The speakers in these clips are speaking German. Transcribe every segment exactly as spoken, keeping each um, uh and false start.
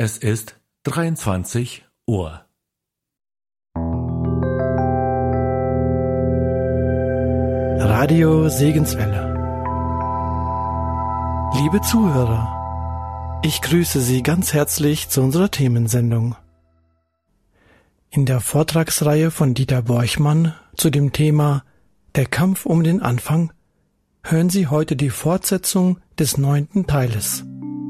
Es ist dreiundzwanzig Uhr. Radio Segenswelle. Liebe Zuhörer, ich grüße Sie ganz herzlich zu unserer Themensendung. In der Vortragsreihe von Dieter Borchmann zu dem Thema Der Kampf um den Anfang hören Sie heute die Fortsetzung des neunten Teiles.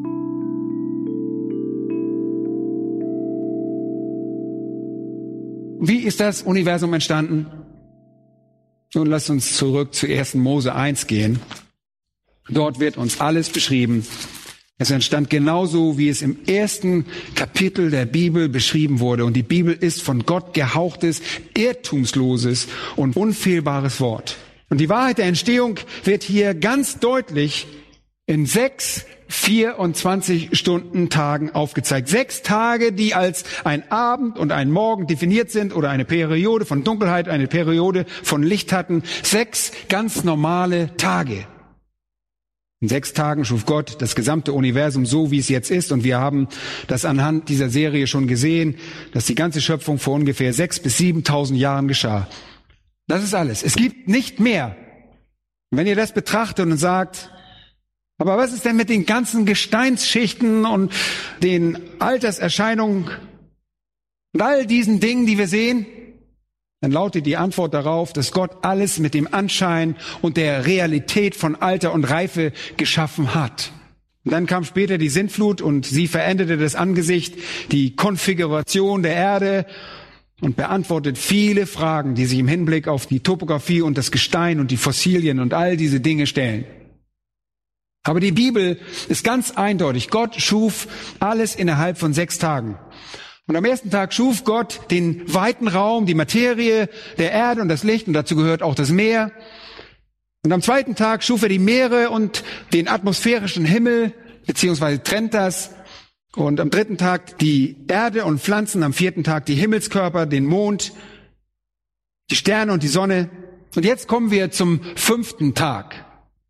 Wie ist das Universum entstanden? Nun lasst uns zurück zu ersten Mose eins gehen. Dort wird uns alles beschrieben. Es entstand genauso, wie es im ersten Kapitel der Bibel beschrieben wurde. Und die Bibel ist von Gott gehauchtes, irrtumsloses und unfehlbares Wort. Und die Wahrheit der Entstehung wird hier ganz deutlich in sechs vierundzwanzig Stunden Tagen aufgezeigt. Sechs Tage, die als ein Abend und ein Morgen definiert sind oder eine Periode von Dunkelheit, eine Periode von Licht hatten. Sechs ganz normale Tage. In sechs Tagen schuf Gott das gesamte Universum so, wie es jetzt ist. Und wir haben das anhand dieser Serie schon gesehen, dass die ganze Schöpfung vor ungefähr sechs bis siebentausend Jahren geschah. Das ist alles. Es gibt nicht mehr. Und wenn ihr das betrachtet und sagt, aber was ist denn mit den ganzen Gesteinsschichten und den Alterserscheinungen und all diesen Dingen, die wir sehen? Dann lautet die Antwort darauf, dass Gott alles mit dem Anschein und der Realität von Alter und Reife geschaffen hat. Und dann kam später die Sintflut und sie veränderte das Angesicht, die Konfiguration der Erde und beantwortet viele Fragen, die sich im Hinblick auf die Topografie und das Gestein und die Fossilien und all diese Dinge stellen. Aber die Bibel ist ganz eindeutig. Gott schuf alles innerhalb von sechs Tagen. Und am ersten Tag schuf Gott den weiten Raum, die Materie der Erde und das Licht, und dazu gehört auch das Meer. Und am zweiten Tag schuf er die Meere und den atmosphärischen Himmel, beziehungsweise trennt das. Und am dritten Tag die Erde und Pflanzen, am vierten Tag die Himmelskörper, den Mond, die Sterne und die Sonne. Und jetzt kommen wir zum fünften Tag.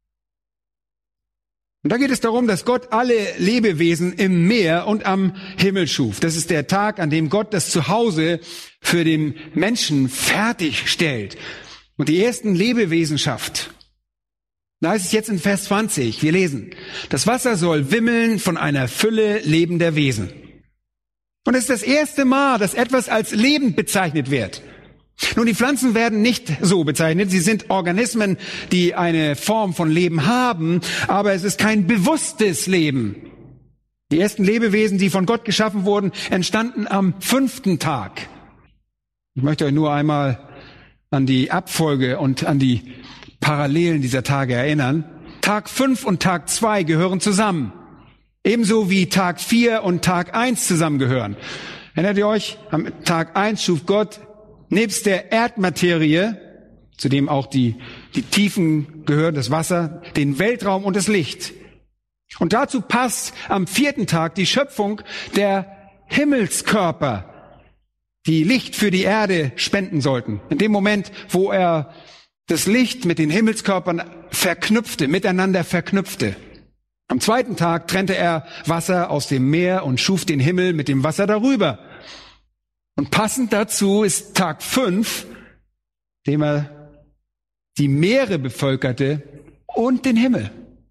Und da geht es darum, dass Gott alle Lebewesen im Meer und am Himmel schuf. Das ist der Tag, an dem Gott das Zuhause für den Menschen fertigstellt und die ersten Lebewesen schafft. Da heißt es jetzt in Vers zwanzig, wir lesen, das Wasser soll wimmeln von einer Fülle lebender Wesen. Und es ist das erste Mal, dass etwas als lebend bezeichnet wird. Nun, die Pflanzen werden nicht so bezeichnet. Sie sind Organismen, die eine Form von Leben haben, aber es ist kein bewusstes Leben. Die ersten Lebewesen, die von Gott geschaffen wurden, entstanden am fünften Tag. Ich möchte euch nur einmal an die Abfolge und an die Parallelen dieser Tage erinnern. Tag fünf und Tag zwei gehören zusammen. Ebenso wie Tag vier und Tag eins zusammengehören. Erinnert ihr euch? Am Tag eins schuf Gott nebst der Erdmaterie, zu dem auch die, die Tiefen gehören, das Wasser, den Weltraum und das Licht. Und dazu passt am vierten Tag die Schöpfung der Himmelskörper, die Licht für die Erde spenden sollten. In dem Moment, wo er das Licht mit den Himmelskörpern verknüpfte, miteinander verknüpfte. Am zweiten Tag trennte er Wasser aus dem Meer und schuf den Himmel mit dem Wasser darüber. Und passend dazu ist Tag fünf, dem er die Meere bevölkerte und den Himmel.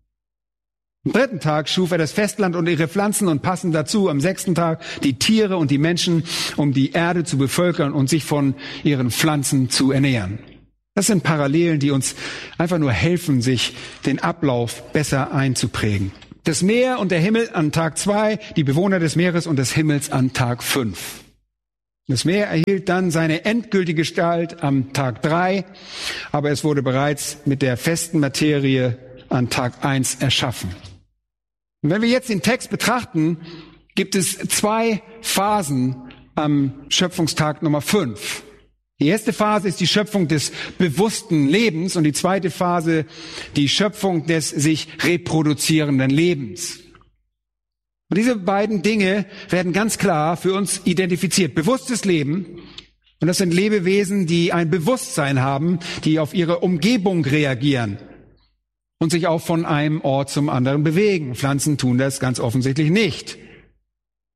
Am dritten Tag schuf er das Festland und ihre Pflanzen und passend dazu am sechsten Tag die Tiere und die Menschen, um die Erde zu bevölkern und sich von ihren Pflanzen zu ernähren. Das sind Parallelen, die uns einfach nur helfen, sich den Ablauf besser einzuprägen. Das Meer und der Himmel an Tag zwei, die Bewohner des Meeres und des Himmels an Tag fünf. Das Meer erhielt dann seine endgültige Gestalt am Tag drei, aber es wurde bereits mit der festen Materie an Tag eins erschaffen. Und wenn wir jetzt den Text betrachten, gibt es zwei Phasen am Schöpfungstag Nummer fünf. Die erste Phase ist die Schöpfung des bewussten Lebens und die zweite Phase die Schöpfung des sich reproduzierenden Lebens. Und diese beiden Dinge werden ganz klar für uns identifiziert. Bewusstes Leben, und das sind Lebewesen, die ein Bewusstsein haben, die auf ihre Umgebung reagieren und sich auch von einem Ort zum anderen bewegen. Pflanzen tun das ganz offensichtlich nicht.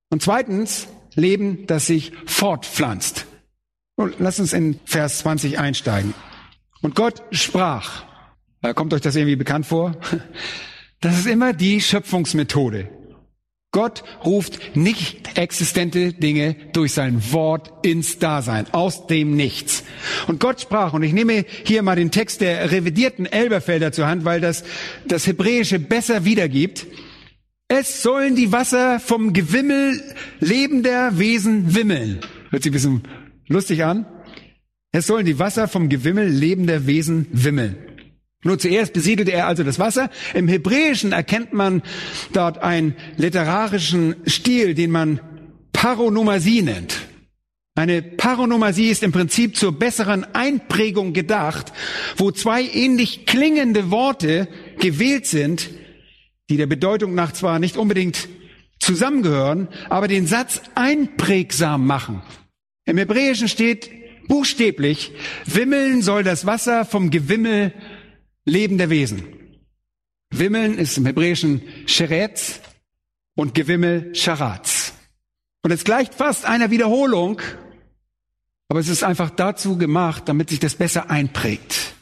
Und zweitens, Leben, das sich fortpflanzt. Und lass uns in Vers zwanzig einsteigen. Und Gott sprach. Kommt euch das irgendwie bekannt vor? Das ist immer die Schöpfungsmethode. Gott ruft nicht existente Dinge durch sein Wort ins Dasein, aus dem Nichts. Und Gott sprach, und ich nehme hier mal den Text der revidierten Elberfelder zur Hand, weil das das Hebräische besser wiedergibt. Es sollen die Wasser vom Gewimmel lebender Wesen wimmeln. Hört sich ein bisschen lustig an. Es sollen die Wasser vom Gewimmel lebender Wesen wimmeln. Nur zuerst besiedelte er also das Wasser. Im Hebräischen erkennt man dort einen literarischen Stil, den man Paronomasie nennt. Eine Paronomasie ist im Prinzip zur besseren Einprägung gedacht, wo zwei ähnlich klingende Worte gewählt sind, die der Bedeutung nach zwar nicht unbedingt zusammengehören, aber den Satz einprägsam machen. Im Hebräischen steht buchstäblich, wimmeln soll das Wasser vom Gewimmel lebender Wesen. Wimmeln ist im Hebräischen Sheretz und Gewimmel Sharatz. Und es gleicht fast einer Wiederholung, aber es ist einfach dazu gemacht, damit sich das besser einprägt.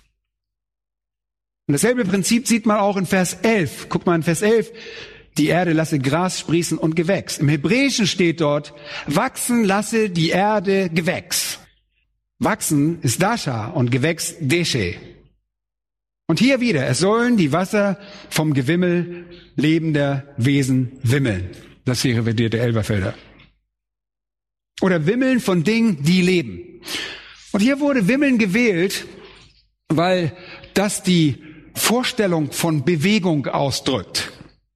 Und dasselbe Prinzip sieht man auch in Vers elf. Guck mal in Vers elf. Die Erde lasse Gras sprießen und Gewächs. Im Hebräischen steht dort, wachsen lasse die Erde Gewächs. Wachsen ist Dasha und Gewächs Deshe. Und hier wieder, es sollen die Wasser vom Gewimmel lebender Wesen wimmeln. Das hier revidierte Elberfelder. Oder wimmeln von Dingen, die leben. Und hier wurde wimmeln gewählt, weil das die Vorstellung von Bewegung ausdrückt.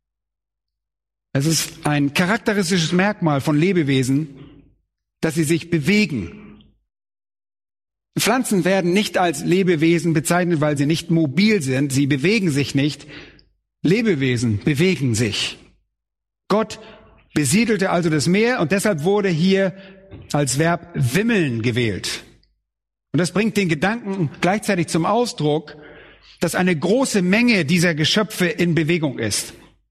Es ist ein charakteristisches Merkmal von Lebewesen, dass sie sich bewegen. Pflanzen werden nicht als Lebewesen bezeichnet, weil sie nicht mobil sind. Sie bewegen sich nicht. Lebewesen bewegen sich. Gott besiedelte also das Meer und deshalb wurde hier als Verb wimmeln gewählt. Und das bringt den Gedanken gleichzeitig zum Ausdruck, dass eine große Menge dieser Geschöpfe in Bewegung ist.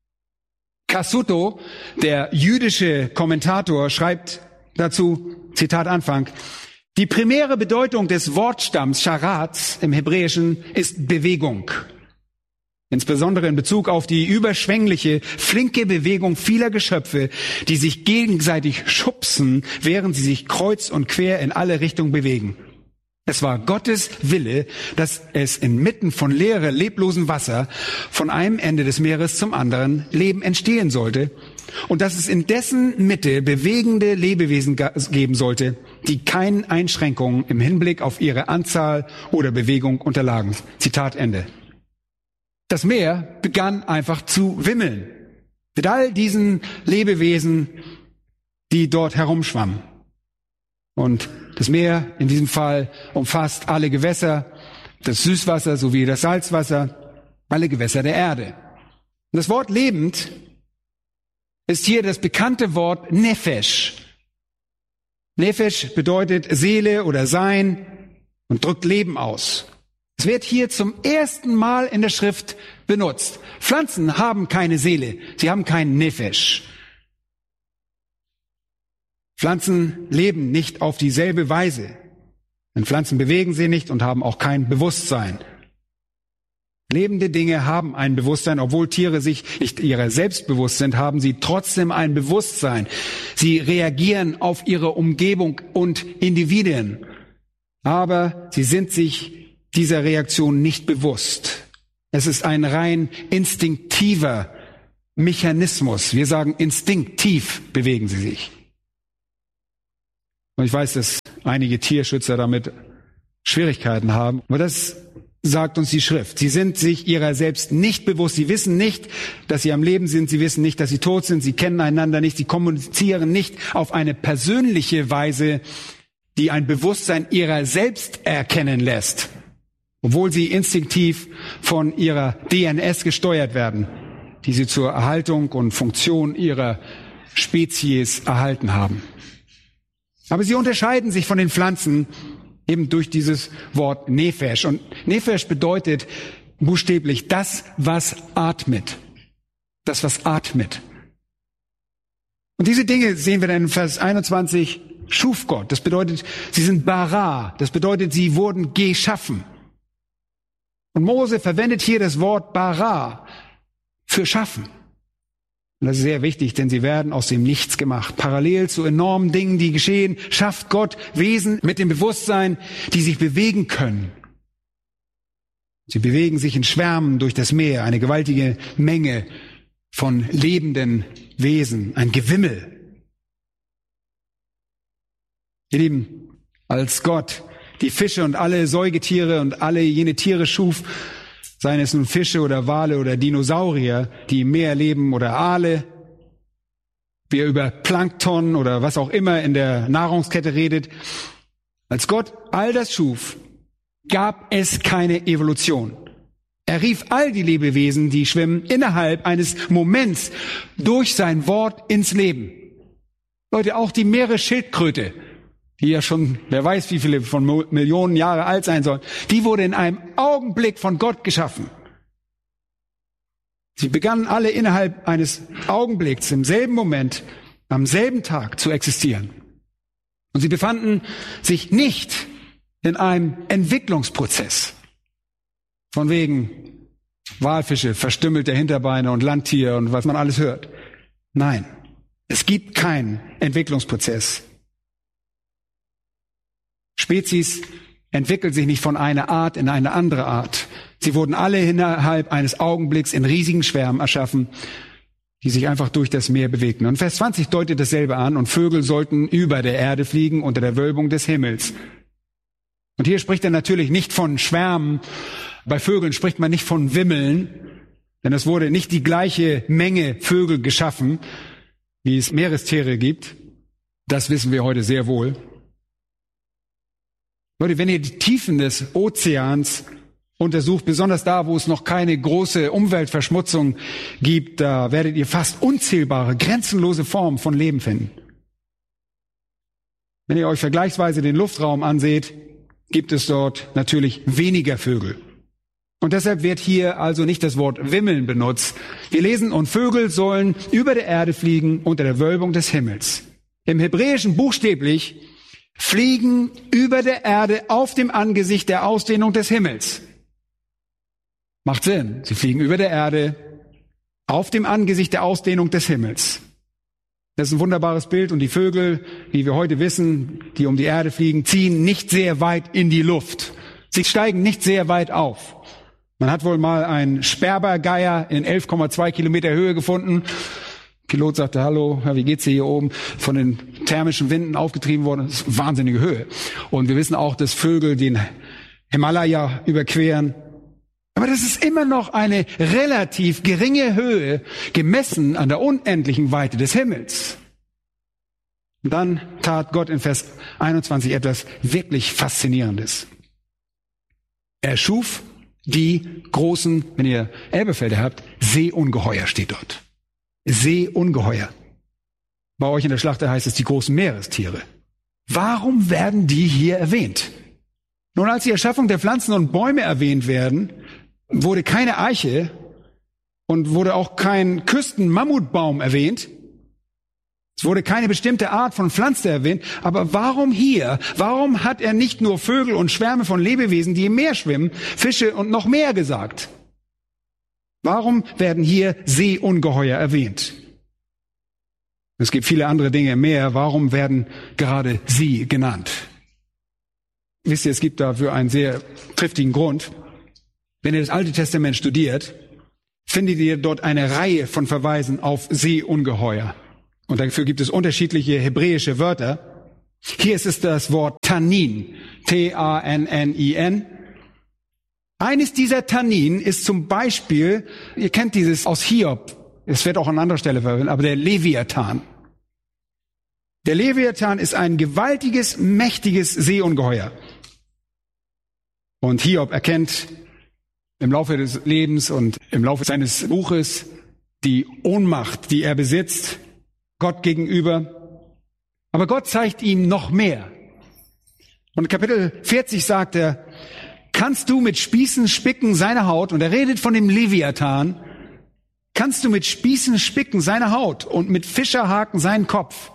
Cassuto, der jüdische Kommentator, schreibt dazu, Zitat Anfang, die primäre Bedeutung des Wortstamms Sharatz im Hebräischen ist Bewegung. Insbesondere in Bezug auf die überschwängliche, flinke Bewegung vieler Geschöpfe, die sich gegenseitig schubsen, während sie sich kreuz und quer in alle Richtungen bewegen. Es war Gottes Wille, dass es inmitten von leere, leblosen Wasser von einem Ende des Meeres zum anderen Leben entstehen sollte und dass es in dessen Mitte bewegende Lebewesen geben sollte, die keinen Einschränkungen im Hinblick auf ihre Anzahl oder Bewegung unterlagen. Zitat Ende. Das Meer begann einfach zu wimmeln mit all diesen Lebewesen, die dort herumschwammen. Und das Meer in diesem Fall umfasst alle Gewässer, das Süßwasser sowie das Salzwasser, alle Gewässer der Erde. Und das Wort lebend ist hier das bekannte Wort Nefesh. Nefesh bedeutet Seele oder Sein und drückt Leben aus. Es wird hier zum ersten Mal in der Schrift benutzt. Pflanzen haben keine Seele, sie haben keinen Nefesh. Pflanzen leben nicht auf dieselbe Weise. Denn Pflanzen bewegen sie nicht und haben auch kein Bewusstsein. Lebende Dinge haben ein Bewusstsein, obwohl Tiere sich nicht ihrer selbst bewusst sind, haben sie trotzdem ein Bewusstsein. Sie reagieren auf ihre Umgebung und Individuen. Aber sie sind sich dieser Reaktion nicht bewusst. Es ist ein rein instinktiver Mechanismus. Wir sagen, instinktiv bewegen sie sich. Und ich weiß, dass einige Tierschützer damit Schwierigkeiten haben. Aber das sagt uns die Schrift. Sie sind sich ihrer selbst nicht bewusst. Sie wissen nicht, dass sie am Leben sind. Sie wissen nicht, dass sie tot sind. Sie kennen einander nicht. Sie kommunizieren nicht auf eine persönliche Weise, die ein Bewusstsein ihrer selbst erkennen lässt. Obwohl sie instinktiv von ihrer D N S gesteuert werden, die sie zur Erhaltung und Funktion ihrer Spezies erhalten haben. Aber sie unterscheiden sich von den Pflanzen eben durch dieses Wort Nefesh. Und Nefesh bedeutet buchstäblich das, was atmet. Das, was atmet. Und diese Dinge sehen wir dann in Vers einundzwanzig, schuf Gott. Das bedeutet, sie sind bara. Das bedeutet, sie wurden geschaffen. Und Mose verwendet hier das Wort bara für schaffen. Und das ist sehr wichtig, denn sie werden aus dem Nichts gemacht. Parallel zu enormen Dingen, die geschehen, schafft Gott Wesen mit dem Bewusstsein, die sich bewegen können. Sie bewegen sich in Schwärmen durch das Meer, eine gewaltige Menge von lebenden Wesen, ein Gewimmel. Ihr Lieben, als Gott die Fische und alle Säugetiere und alle jene Tiere schuf, seien es nun Fische oder Wale oder Dinosaurier, die im Meer leben oder Aale, wie er über Plankton oder was auch immer in der Nahrungskette redet. Als Gott all das schuf, gab es keine Evolution. Er rief all die Lebewesen, die schwimmen, innerhalb eines Moments durch sein Wort ins Leben. Leute, auch die Meeresschildkröte, die ja schon, wer weiß, wie viele von Millionen Jahre alt sein soll, die wurde in einem Augenblick von Gott geschaffen. Sie begannen alle innerhalb eines Augenblicks, im selben Moment, am selben Tag zu existieren. Und sie befanden sich nicht in einem Entwicklungsprozess. Von wegen Walfische, verstümmelte Hinterbeine und Landtier und was man alles hört. Nein, es gibt keinen Entwicklungsprozess. Spezies entwickeln sich nicht von einer Art in eine andere Art. Sie wurden alle innerhalb eines Augenblicks in riesigen Schwärmen erschaffen, die sich einfach durch das Meer bewegten. Und Vers zwanzig deutet dasselbe an. Und Vögel sollten über der Erde fliegen, unter der Wölbung des Himmels. Und hier spricht er natürlich nicht von Schwärmen. Bei Vögeln spricht man nicht von Wimmeln, denn es wurde nicht die gleiche Menge Vögel geschaffen, wie es Meerestiere gibt. Das wissen wir heute sehr wohl. Leute, wenn ihr die Tiefen des Ozeans untersucht, besonders da, wo es noch keine große Umweltverschmutzung gibt, da werdet ihr fast unzählbare, grenzenlose Formen von Leben finden. Wenn ihr euch vergleichsweise den Luftraum anseht, gibt es dort natürlich weniger Vögel. Und deshalb wird hier also nicht das Wort Wimmeln benutzt. Wir lesen, und Vögel sollen über der Erde fliegen unter der Wölbung des Himmels. Im Hebräischen buchstäblich fliegen über der Erde auf dem Angesicht der Ausdehnung des Himmels. Macht Sinn. Sie fliegen über der Erde auf dem Angesicht der Ausdehnung des Himmels. Das ist ein wunderbares Bild. Und die Vögel, wie wir heute wissen, die um die Erde fliegen, ziehen nicht sehr weit in die Luft. Sie steigen nicht sehr weit auf. Man hat wohl mal einen Sperbergeier in elf Komma zwei Kilometer Höhe gefunden. Pilot sagte, hallo, wie geht's dir hier oben? Von den thermischen Winden aufgetrieben worden. Das ist eine wahnsinnige Höhe. Und wir wissen auch, dass Vögel den Himalaya überqueren. Aber das ist immer noch eine relativ geringe Höhe, gemessen an der unendlichen Weite des Himmels. Und dann tat Gott in Vers einundzwanzig etwas wirklich Faszinierendes. Er schuf die großen, wenn ihr Elberfelder habt, Seeungeheuer steht dort. Seeungeheuer. Bei euch in der Schlachter heißt es die großen Meerestiere. Warum werden die hier erwähnt? Nun, als die Erschaffung der Pflanzen und Bäume erwähnt werden, wurde keine Eiche und wurde auch kein Küstenmammutbaum erwähnt. Es wurde keine bestimmte Art von Pflanze erwähnt. Aber warum hier? Warum hat er nicht nur Vögel und Schwärme von Lebewesen, die im Meer schwimmen, Fische und noch mehr gesagt? Warum werden hier Seeungeheuer erwähnt? Es gibt viele andere Dinge im Meer. Warum werden gerade sie genannt? Wisst ihr, es gibt dafür einen sehr triftigen Grund. Wenn ihr das Alte Testament studiert, findet ihr dort eine Reihe von Verweisen auf Seeungeheuer. Und dafür gibt es unterschiedliche hebräische Wörter. Hier ist es das Wort Tannin, T A N N I N. Eines dieser Tannin ist zum Beispiel, ihr kennt dieses aus Hiob, es wird auch an anderer Stelle verwendet, aber der Leviathan. Der Leviathan ist ein gewaltiges, mächtiges Seeungeheuer. Und Hiob erkennt im Laufe des Lebens und im Laufe seines Buches die Ohnmacht, die er besitzt, Gott gegenüber. Aber Gott zeigt ihm noch mehr. Und in Kapitel vierzig sagt er, kannst du mit Spießen spicken seine Haut? Und er redet von dem Leviathan. kannst du mit Spießen spicken seine Haut und mit Fischerhaken seinen Kopf.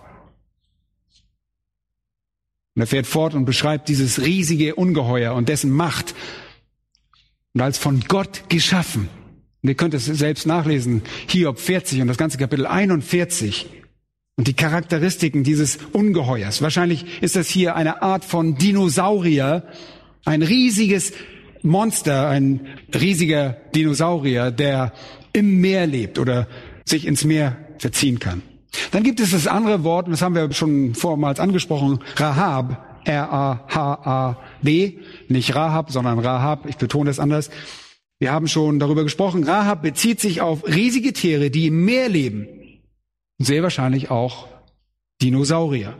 Und er fährt fort und beschreibt dieses riesige Ungeheuer und dessen Macht. Und als von Gott geschaffen. Und ihr könnt es selbst nachlesen, Hiob vierzig und das ganze Kapitel einundvierzig. Und die Charakteristiken dieses Ungeheuers. Wahrscheinlich ist das hier eine Art von Dinosaurier, ein riesiges Monster, ein riesiger Dinosaurier, der im Meer lebt oder sich ins Meer verziehen kann. Dann gibt es das andere Wort, und das haben wir schon vormals angesprochen, Rahab, R A H A B, nicht Rahab, sondern Rahab, ich betone das anders. Wir haben schon darüber gesprochen, Rahab bezieht sich auf riesige Tiere, die im Meer leben. Und sehr wahrscheinlich auch Dinosaurier.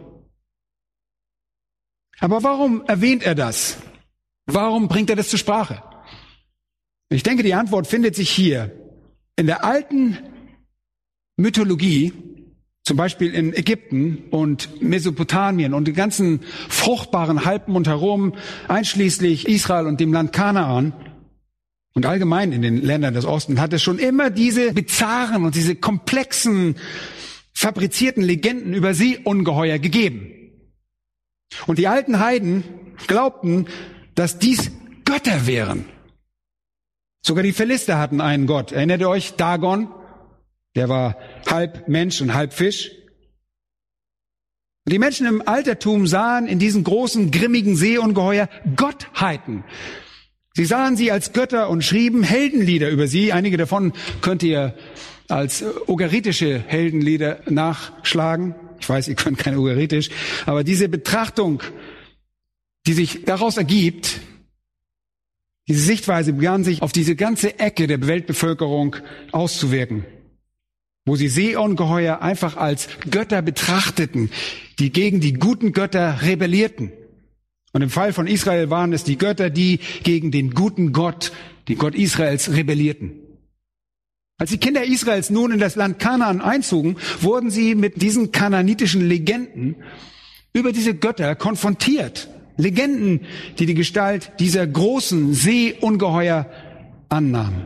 Aber warum erwähnt er das? Warum bringt er das zur Sprache? Ich denke, die Antwort findet sich hier. In der alten Mythologie, zum Beispiel in Ägypten und Mesopotamien und den ganzen fruchtbaren Halben und herum, einschließlich Israel und dem Land Kanaan und allgemein in den Ländern des Ostens, hat es schon immer diese bizarren und diese komplexen, fabrizierten Legenden über Seeungeheuer gegeben. Und die alten Heiden glaubten, dass dies Götter wären. Sogar die Philister hatten einen Gott. Erinnert ihr euch? Dagon? Der war halb Mensch und halb Fisch. Und die Menschen im Altertum sahen in diesen großen, grimmigen Seeungeheuer Gottheiten. Sie sahen sie als Götter und schrieben Heldenlieder über sie. Einige davon könnt ihr als ugaritische Heldenlieder nachschlagen. Ich weiß, ihr könnt kein Ugaritisch, aber diese Betrachtung, die sich daraus ergibt, diese Sichtweise begann sich auf diese ganze Ecke der Weltbevölkerung auszuwirken, wo sie Seeungeheuer einfach als Götter betrachteten, die gegen die guten Götter rebellierten. Und im Fall von Israel waren es die Götter, die gegen den guten Gott, den Gott Israels, rebellierten. Als die Kinder Israels nun in das Land Kanaan einzogen, wurden sie mit diesen kanaanitischen Legenden über diese Götter konfrontiert. Legenden, die die Gestalt dieser großen Seeungeheuer annahmen.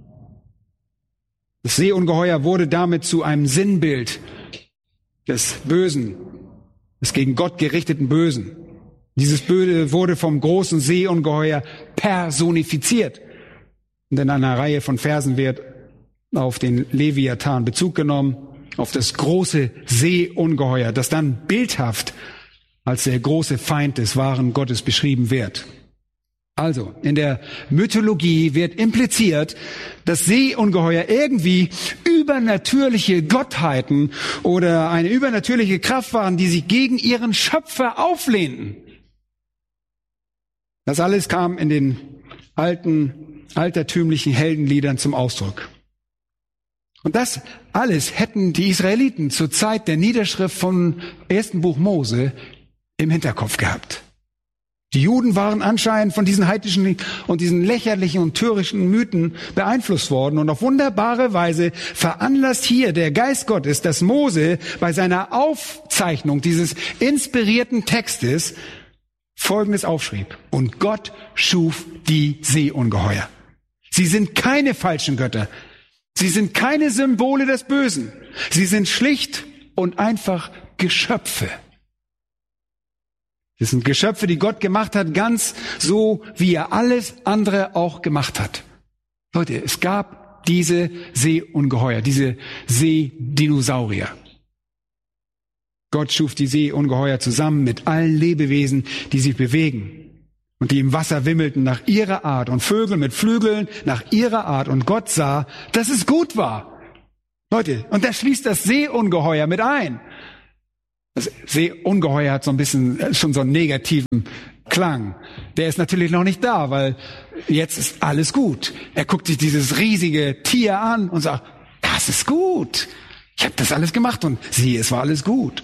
Das Seeungeheuer wurde damit zu einem Sinnbild des Bösen, des gegen Gott gerichteten Bösen. Dieses Böse wurde vom großen Seeungeheuer personifiziert. Und in einer Reihe von Versen wird auf den Leviathan Bezug genommen, auf das große Seeungeheuer, das dann bildhaft als der große Feind des wahren Gottes beschrieben wird. Also, in der Mythologie wird impliziert, dass Seeungeheuer irgendwie übernatürliche Gottheiten oder eine übernatürliche Kraft waren, die sich gegen ihren Schöpfer auflehnten. Das alles kam in den alten, altertümlichen Heldenliedern zum Ausdruck. Und das alles hätten die Israeliten zur Zeit der Niederschrift vom ersten Buch Mose im Hinterkopf gehabt. Die Juden waren anscheinend von diesen heidnischen und diesen lächerlichen und törischen Mythen beeinflusst worden und auf wunderbare Weise veranlasst hier der Geist Gottes, dass Mose bei seiner Aufzeichnung dieses inspirierten Textes Folgendes aufschrieb. Und Gott schuf die Seeungeheuer. Sie sind keine falschen Götter. Sie sind keine Symbole des Bösen. Sie sind schlicht und einfach Geschöpfe. Das sind Geschöpfe, die Gott gemacht hat, ganz so, wie er alles andere auch gemacht hat. Leute, es gab diese Seeungeheuer, diese Seedinosaurier. Gott schuf die Seeungeheuer zusammen mit allen Lebewesen, die sich bewegen und die im Wasser wimmelten nach ihrer Art und Vögel mit Flügeln nach ihrer Art. Und Gott sah, dass es gut war. Leute, und da schließt das Seeungeheuer mit ein. Das Seeungeheuer hat so ein bisschen schon so einen negativen Klang. Der ist natürlich noch nicht da, weil jetzt ist alles gut. Er guckt sich dieses riesige Tier an und sagt, das ist gut. Ich habe das alles gemacht und siehe, es war alles gut.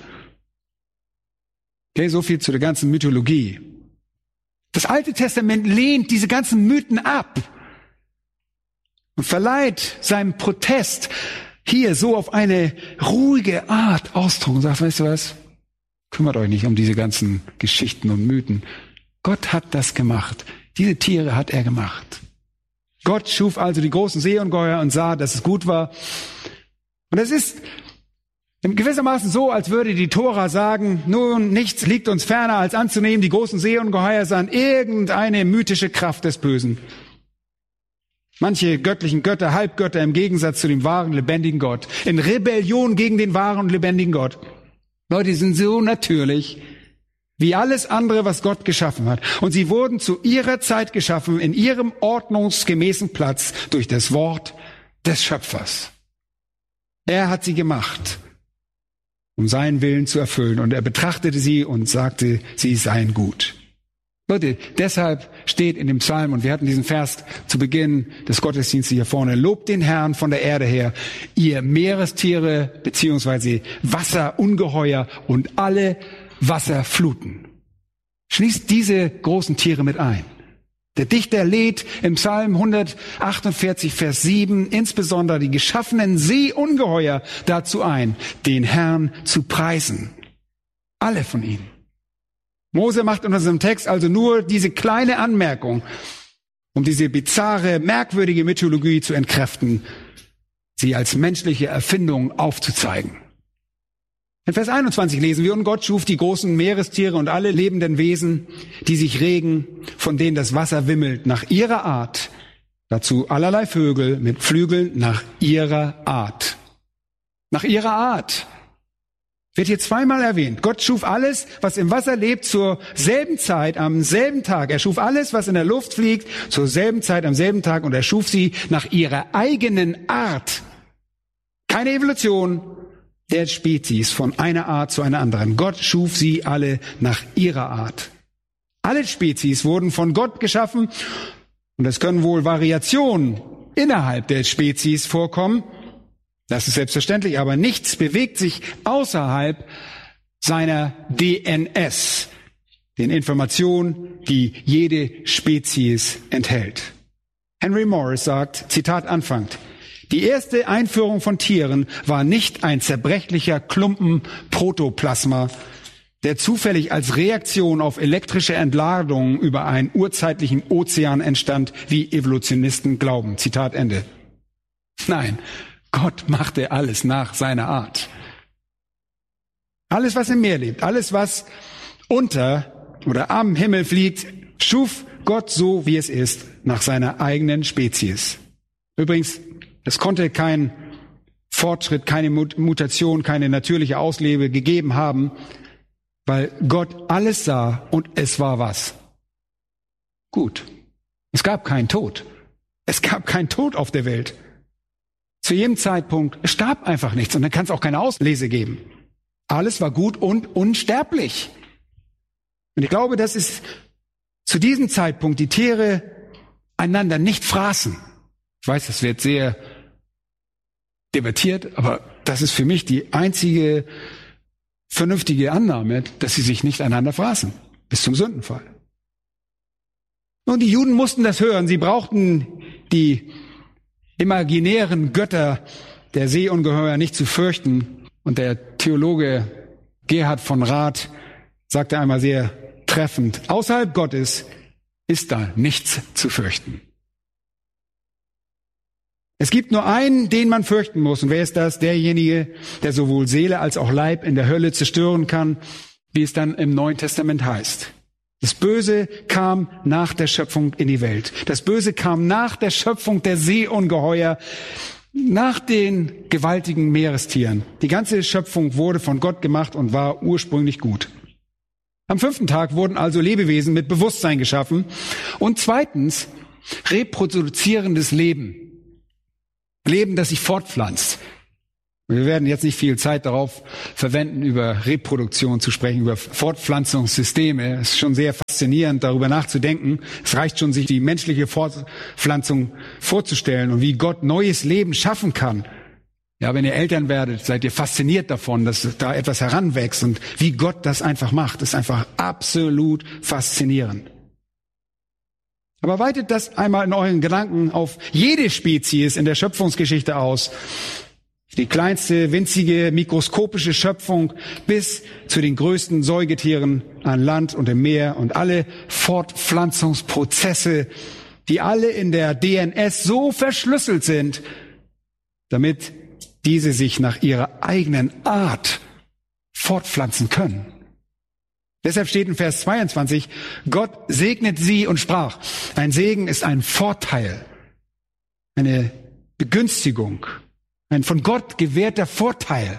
Okay, so viel zu der ganzen Mythologie. Das Alte Testament lehnt diese ganzen Mythen ab und verleiht seinem Protest hier so auf eine ruhige Art Ausdruck und sagt, weißt du was? Kümmert euch nicht um diese ganzen Geschichten und Mythen. Gott hat das gemacht. Diese Tiere hat er gemacht. Gott schuf also die großen Seeungeheuer und sah, dass es gut war. Und es ist gewissermaßen so, als würde die Tora sagen, nun, nichts liegt uns ferner, als anzunehmen, die großen Seeungeheuer seien irgendeine mythische Kraft des Bösen. Manche göttlichen Götter, Halbgötter im Gegensatz zu dem wahren, lebendigen Gott. In Rebellion gegen den wahren und lebendigen Gott. Leute, die sind so natürlich wie alles andere, was Gott geschaffen hat. Und sie wurden zu ihrer Zeit geschaffen, in ihrem ordnungsgemäßen Platz durch das Wort des Schöpfers. Er hat sie gemacht, um seinen Willen zu erfüllen. Und er betrachtete sie und sagte, sie seien gut. Leute, deshalb steht in dem Psalm, und wir hatten diesen Vers zu Beginn des Gottesdienstes hier vorne, lobt den Herrn von der Erde her, ihr Meerestiere beziehungsweise Wasserungeheuer und alle Wasserfluten. Schließt diese großen Tiere mit ein. Der Dichter lädt im Psalm hundertachtundvierzig, Vers sieben insbesondere die geschaffenen Seeungeheuer dazu ein, den Herrn zu preisen. Alle von ihnen. Mose macht in unserem Text also nur diese kleine Anmerkung, um diese bizarre, merkwürdige Mythologie zu entkräften, sie als menschliche Erfindung aufzuzeigen. In Vers einundzwanzig lesen wir, und Gott schuf die großen Meerestiere und alle lebenden Wesen, die sich regen, von denen das Wasser wimmelt, nach ihrer Art. Dazu allerlei Vögel mit Flügeln nach ihrer Art. Nach ihrer Art. Wird hier zweimal erwähnt. Gott schuf alles, was im Wasser lebt, zur selben Zeit, am selben Tag. Er schuf alles, was in der Luft fliegt, zur selben Zeit, am selben Tag. Und er schuf sie nach ihrer eigenen Art. Keine Evolution der Spezies von einer Art zu einer anderen. Gott schuf sie alle nach ihrer Art. Alle Spezies wurden von Gott geschaffen. Und es können wohl Variationen innerhalb der Spezies vorkommen. Das ist selbstverständlich, aber nichts bewegt sich außerhalb seiner D N S, den Informationen, die jede Spezies enthält. Henry Morris sagt, Zitat Anfang, die erste Einführung von Tieren war nicht ein zerbrechlicher Klumpen Protoplasma, der zufällig als Reaktion auf elektrische Entladungen über einen urzeitlichen Ozean entstand, wie Evolutionisten glauben. Zitat Ende. Nein, Gott machte alles nach seiner Art. Alles, was im Meer lebt, alles, was unter oder am Himmel fliegt, schuf Gott so, wie es ist, nach seiner eigenen Spezies. Übrigens, es konnte kein Fortschritt, keine Mutation, keine natürliche Auslebe gegeben haben, weil Gott alles sah und es war was? Gut. Es gab keinen Tod. Es gab keinen Tod auf der Welt. Zu jedem Zeitpunkt, es starb einfach nichts und dann kann es auch keine Auslese geben. Alles war gut und unsterblich. Und ich glaube, dass es zu diesem Zeitpunkt die Tiere einander nicht fraßen. Ich weiß, das wird sehr debattiert, aber das ist für mich die einzige vernünftige Annahme, dass sie sich nicht einander fraßen. Bis zum Sündenfall. Und die Juden mussten das hören. Sie brauchten die imaginären Götter der Seeungeheuer nicht zu fürchten. Und der Theologe Gerhard von Rath sagte einmal sehr treffend, außerhalb Gottes ist da nichts zu fürchten. Es gibt nur einen, den man fürchten muss. Und wer ist das? Derjenige, der sowohl Seele als auch Leib in der Hölle zerstören kann, wie es dann im Neuen Testament heißt. Das Böse kam nach der Schöpfung in die Welt. Das Böse kam nach der Schöpfung der Seeungeheuer, nach den gewaltigen Meerestieren. Die ganze Schöpfung wurde von Gott gemacht und war ursprünglich gut. Am fünften Tag wurden also Lebewesen mit Bewusstsein geschaffen. Und zweitens, reproduzierendes Leben. Leben, das sich fortpflanzt. Wir werden jetzt nicht viel Zeit darauf verwenden, über Reproduktion zu sprechen, über Fortpflanzungssysteme. Es ist schon sehr faszinierend, darüber nachzudenken. Es reicht schon, sich die menschliche Fortpflanzung vorzustellen und wie Gott neues Leben schaffen kann. Ja, wenn ihr Eltern werdet, seid ihr fasziniert davon, dass da etwas heranwächst und wie Gott das einfach macht. Das ist einfach absolut faszinierend. Aber weitet das einmal in euren Gedanken auf jede Spezies in der Schöpfungsgeschichte aus. Die kleinste, winzige, mikroskopische Schöpfung bis zu den größten Säugetieren an Land und im Meer und alle Fortpflanzungsprozesse, die alle in der D N S so verschlüsselt sind, damit diese sich nach ihrer eigenen Art fortpflanzen können. Deshalb steht in Vers zweiundzwanzig, Gott segnet sie und sprach. Ein Segen ist ein Vorteil, eine Begünstigung, ein von Gott gewährter Vorteil.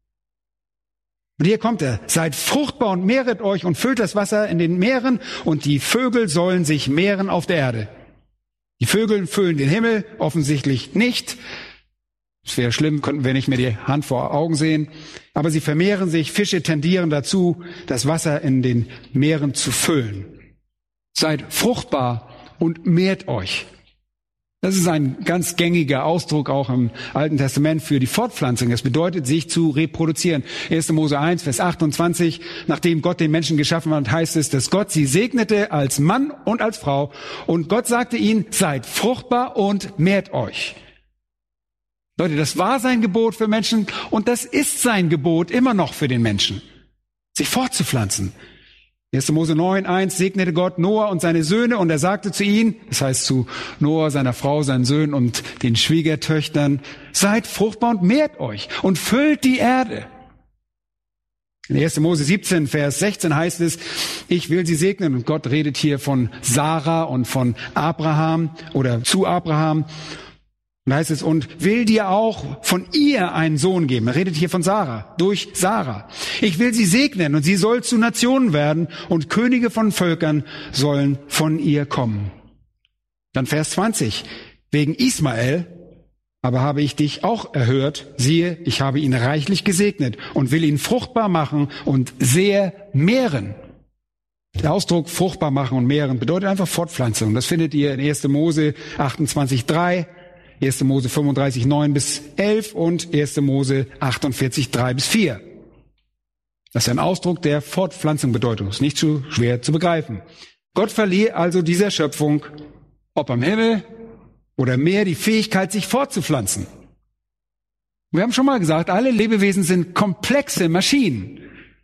Und hier kommt er, seid fruchtbar und mehret euch und füllt das Wasser in den Meeren und die Vögel sollen sich mehren auf der Erde. Die Vögel füllen den Himmel, offensichtlich nicht. Es wäre schlimm, könnten wir nicht mehr die Hand vor Augen sehen. Aber sie vermehren sich, Fische tendieren dazu, das Wasser in den Meeren zu füllen. Seid fruchtbar und mehrt euch. Das ist ein ganz gängiger Ausdruck auch im Alten Testament für die Fortpflanzung. Es bedeutet, sich zu reproduzieren. erster Mose eins, Vers achtundzwanzig. Nachdem Gott den Menschen geschaffen hat, heißt es, dass Gott sie segnete als Mann und als Frau. Und Gott sagte ihnen, seid fruchtbar und mehrt euch. Leute, das war sein Gebot für Menschen und das ist sein Gebot immer noch für den Menschen, sich fortzupflanzen. erster Mose neun, eins segnete Gott Noah und seine Söhne und er sagte zu ihnen, das heißt zu Noah, seiner Frau, seinen Söhnen und den Schwiegertöchtern, seid fruchtbar und mehrt euch und füllt die Erde. In erster Mose siebzehn, Vers sechzehn heißt es, ich will sie segnen. Und Gott redet hier von Sarah und von Abraham oder zu Abraham. Und heißt es, und will dir auch von ihr einen Sohn geben. Er redet hier von Sarah, durch Sarah. Ich will sie segnen und sie soll zu Nationen werden und Könige von Völkern sollen von ihr kommen. Dann Vers zwanzig. Wegen Ismael aber habe ich dich auch erhört. Siehe, ich habe ihn reichlich gesegnet und will ihn fruchtbar machen und sehr mehren. Der Ausdruck fruchtbar machen und mehren bedeutet einfach Fortpflanzung. Das findet ihr in erster Mose achtundzwanzig, drei. erster Mose fünfunddreißig, neun bis elf und erster Mose achtundvierzig, drei bis vier. Das ist ein Ausdruck der Fortpflanzung Bedeutung. Ist nicht zu schwer zu begreifen. Gott verlieh also dieser Schöpfung, ob am Himmel oder Meer, die Fähigkeit, sich fortzupflanzen. Wir haben schon mal gesagt, alle Lebewesen sind komplexe Maschinen.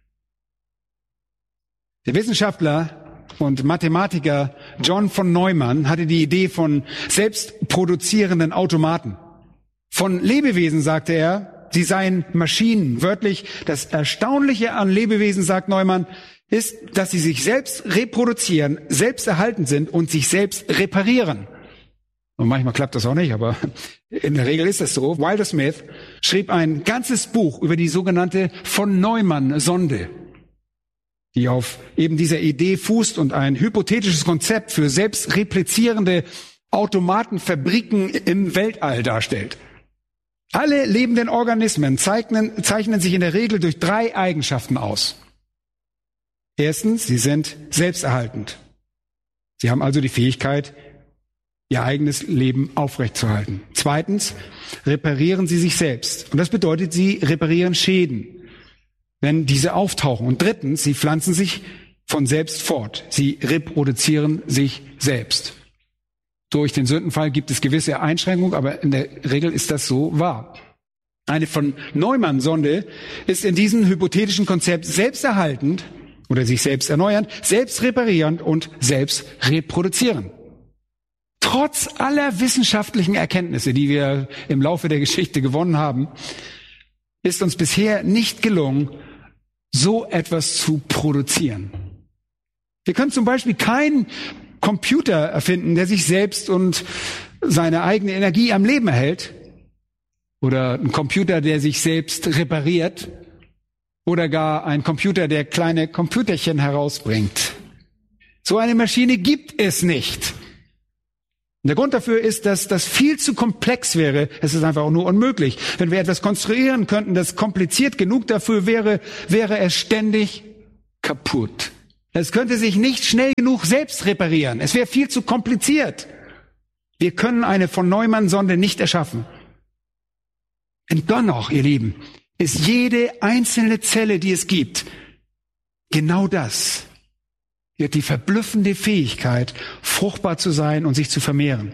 Der Wissenschaftler und Mathematiker John von Neumann hatte die Idee von selbstproduzierenden Automaten. Von Lebewesen sagte er, sie seien Maschinen. Wörtlich, das Erstaunliche an Lebewesen, sagt Neumann, ist, dass sie sich selbst reproduzieren, selbst erhalten sind und sich selbst reparieren. Und manchmal klappt das auch nicht, aber in der Regel ist das so. Wilder Smith schrieb ein ganzes Buch über die sogenannte von Neumann-Sonde, die auf eben dieser Idee fußt und ein hypothetisches Konzept für selbstreplizierende Automatenfabriken im Weltall darstellt. Alle lebenden Organismen zeichnen, zeichnen sich in der Regel durch drei Eigenschaften aus. Erstens, sie sind selbsterhaltend. Sie haben also die Fähigkeit, ihr eigenes Leben aufrechtzuerhalten. Zweitens, reparieren sie sich selbst. Und das bedeutet, sie reparieren Schäden, wenn diese auftauchen. Und drittens, sie pflanzen sich von selbst fort. Sie reproduzieren sich selbst. Durch den Sündenfall gibt es gewisse Einschränkungen, aber in der Regel ist das so wahr. Eine von Neumann-Sonde ist in diesem hypothetischen Konzept selbsterhaltend oder sich selbst erneuernd, selbst reparierend und selbst reproduzierend. Trotz aller wissenschaftlichen Erkenntnisse, die wir im Laufe der Geschichte gewonnen haben, ist uns bisher nicht gelungen, so etwas zu produzieren. Wir können zum Beispiel keinen Computer erfinden, der sich selbst und seine eigene Energie am Leben erhält. Oder ein Computer, der sich selbst repariert. Oder gar ein Computer, der kleine Computerchen herausbringt. So eine Maschine gibt es nicht. Und der Grund dafür ist, dass das viel zu komplex wäre. Es ist einfach auch nur unmöglich. Wenn wir etwas konstruieren könnten, das kompliziert genug dafür wäre, wäre es ständig kaputt. Es könnte sich nicht schnell genug selbst reparieren. Es wäre viel zu kompliziert. Wir können eine von Neumann-Sonde nicht erschaffen. Und dennoch, ihr Lieben, ist jede einzelne Zelle, die es gibt, genau das. Sie hat die verblüffende Fähigkeit, fruchtbar zu sein und sich zu vermehren.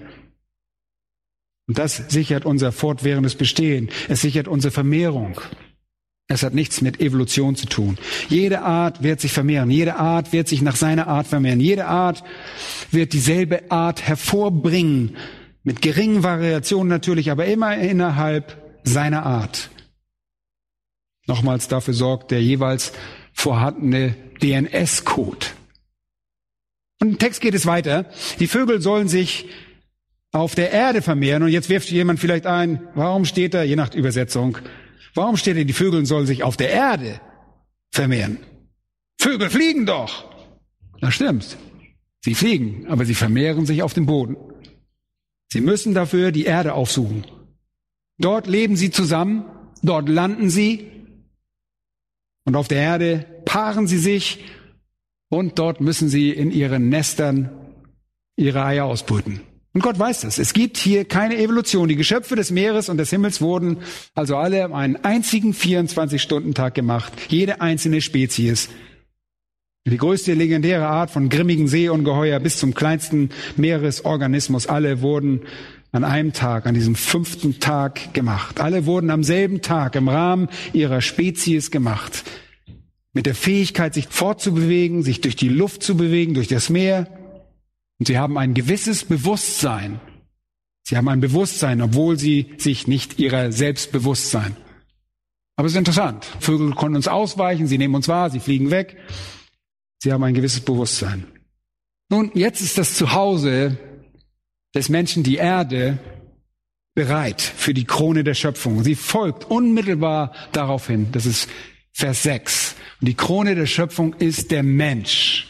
Und das sichert unser fortwährendes Bestehen. Es sichert unsere Vermehrung. Es hat nichts mit Evolution zu tun. Jede Art wird sich vermehren. Jede Art wird sich nach seiner Art vermehren. Jede Art wird dieselbe Art hervorbringen. Mit geringen Variationen natürlich, aber immer innerhalb seiner Art. Nochmals dafür sorgt der jeweils vorhandene D N S-Code. Und im Text geht es weiter. Die Vögel sollen sich auf der Erde vermehren. Und jetzt wirft jemand vielleicht ein, warum steht da, je nach Übersetzung, warum steht da, die Vögel sollen sich auf der Erde vermehren? Vögel fliegen doch. Das stimmt. Sie fliegen, aber sie vermehren sich auf dem Boden. Sie müssen dafür die Erde aufsuchen. Dort leben sie zusammen, dort landen sie und auf der Erde paaren sie sich und dort müssen sie in ihren Nestern ihre Eier ausbrüten. Und Gott weiß das. Es gibt hier keine Evolution. Die Geschöpfe des Meeres und des Himmels wurden also alle um einen einzigen vierundzwanzig-Stunden-Tag gemacht. Jede einzelne Spezies. Die größte legendäre Art von grimmigen Seeungeheuer bis zum kleinsten Meeresorganismus. Alle wurden an einem Tag, an diesem fünften Tag gemacht. Alle wurden am selben Tag im Rahmen ihrer Spezies gemacht. Mit der Fähigkeit, sich fortzubewegen, sich durch die Luft zu bewegen, durch das Meer. Und sie haben ein gewisses Bewusstsein. Sie haben ein Bewusstsein, obwohl sie sich nicht ihrer selbst bewusst sein. Aber es ist interessant. Vögel können uns ausweichen, sie nehmen uns wahr, sie fliegen weg. Sie haben ein gewisses Bewusstsein. Nun, jetzt ist das Zuhause des Menschen, die Erde, bereit für die Krone der Schöpfung. Sie folgt unmittelbar darauf hin. Das ist Vers sechs. Und die Krone der Schöpfung ist der Mensch.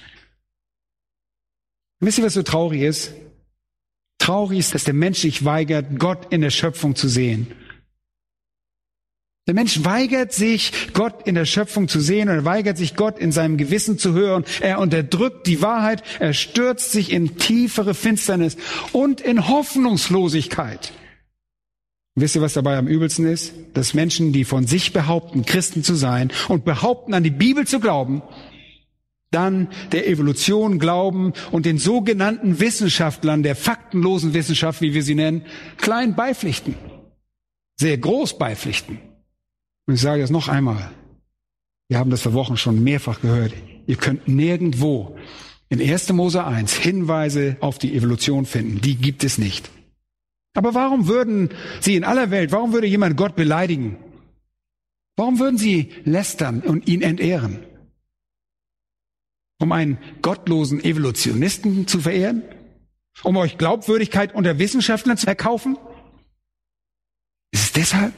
Wisst ihr, was so traurig ist? Traurig ist, dass der Mensch sich weigert, Gott in der Schöpfung zu sehen. Der Mensch weigert sich, Gott in der Schöpfung zu sehen, und er weigert sich, Gott in seinem Gewissen zu hören. Er unterdrückt die Wahrheit, er stürzt sich in tiefere Finsternis und in Hoffnungslosigkeit. Wisst ihr, was dabei am übelsten ist? Dass Menschen, die von sich behaupten, Christen zu sein und behaupten, an die Bibel zu glauben, dann der Evolution glauben und den sogenannten Wissenschaftlern, der faktenlosen Wissenschaft, wie wir sie nennen, klein beipflichten. Sehr groß beipflichten. Und ich sage das noch einmal. Wir haben das vor Wochen schon mehrfach gehört. Ihr könnt nirgendwo in erster Mose eins Hinweise auf die Evolution finden. Die gibt es nicht. Aber warum würden sie in aller Welt, warum würde jemand Gott beleidigen? Warum würden sie lästern und ihn entehren? Um einen gottlosen Evolutionisten zu verehren? Um euch Glaubwürdigkeit unter Wissenschaftlern zu erkaufen? Ist es deshalb?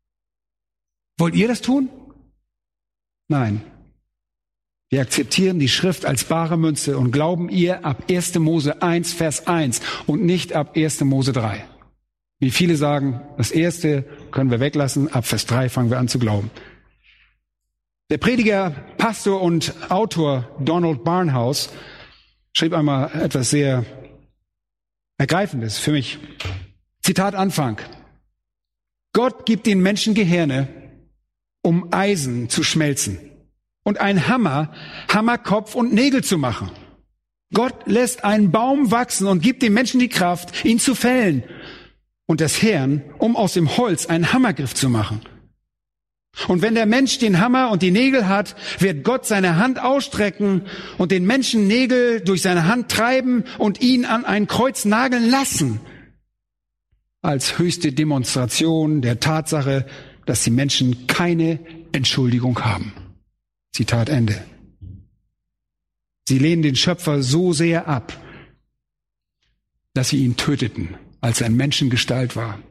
Wollt ihr das tun? Nein. Wir akzeptieren die Schrift als bare Münze und glauben ihr ab erster Mose eins, Vers eins und nicht ab erster Mose drei. Wie viele sagen, das erste können wir weglassen, ab Vers drei fangen wir an zu glauben. Der Prediger, Pastor und Autor Donald Barnhouse schrieb einmal etwas sehr Ergreifendes für mich. Zitat Anfang. Gott gibt den Menschen Gehirne, um Eisen zu schmelzen und ein Hammer, Hammerkopf und Nägel zu machen. Gott lässt einen Baum wachsen und gibt dem Menschen die Kraft, ihn zu fällen und das Hirn, um aus dem Holz einen Hammergriff zu machen. Und wenn der Mensch den Hammer und die Nägel hat, wird Gott seine Hand ausstrecken und den Menschen Nägel durch seine Hand treiben und ihn an ein Kreuz nageln lassen. Als höchste Demonstration der Tatsache, dass die Menschen keine Entschuldigung haben. Zitat Ende. Sie lehnen den Schöpfer so sehr ab, dass sie ihn töteten, als er in Menschengestalt war.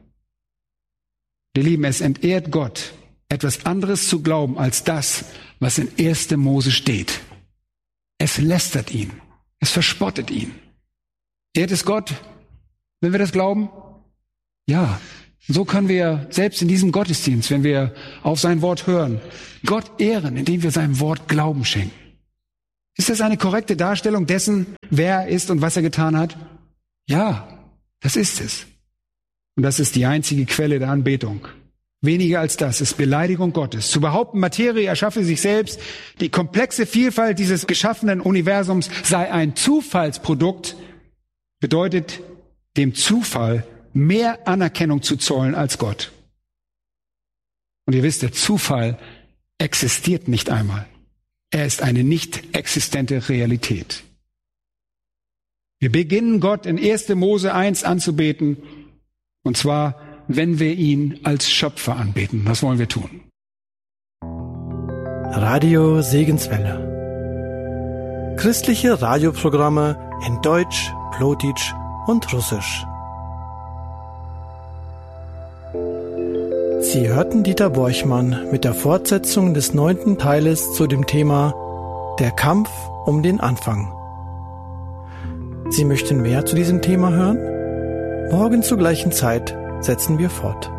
Ihr Lieben, es entehrt Gott, etwas anderes zu glauben als das, was in erster Mose steht. Es lästert ihn. Es verspottet ihn. Ehrt es Gott, wenn wir das glauben? Ja. So können wir selbst in diesem Gottesdienst, wenn wir auf sein Wort hören, Gott ehren, indem wir seinem Wort Glauben schenken. Ist das eine korrekte Darstellung dessen, wer er ist und was er getan hat? Ja, das ist es. Und das ist die einzige Quelle der Anbetung. Weniger als das ist Beleidigung Gottes. Zu behaupten, Materie erschaffe sich selbst, die komplexe Vielfalt dieses geschaffenen Universums sei ein Zufallsprodukt, bedeutet dem Zufall mehr Anerkennung zu zollen als Gott. Und ihr wisst, der Zufall existiert nicht einmal. Er ist eine nicht existente Realität. Wir beginnen Gott in erster Mose eins anzubeten, und zwar, wenn wir ihn als Schöpfer anbeten. Was wollen wir tun? Radio Segenswelle. Christliche Radioprogramme in Deutsch, Plotitsch und Russisch. Sie hörten Dieter Borchmann mit der Fortsetzung des neunten Teiles zu dem Thema Der Kampf um den Anfang. Sie möchten mehr zu diesem Thema hören? Morgen zur gleichen Zeit setzen wir fort.